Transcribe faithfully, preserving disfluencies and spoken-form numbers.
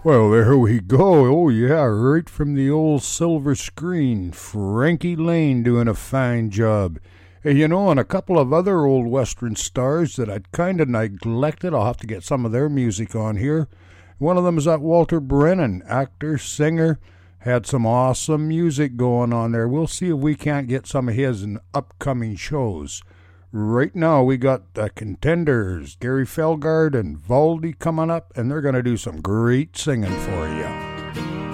Well, there we go. Oh, yeah, right from the old silver screen. Frankie Lane doing a fine job. Hey, you know, and a couple of other old Western stars that I'd kind of neglected. I'll have to get some of their music on here. One of them is that Walter Brennan, actor, singer. Had some awesome music going on there. We'll see if we can't get some of his in upcoming shows. Right now, we got the Contenders, Gary Felgard and Valdy coming up, and they're going to do some great singing for you.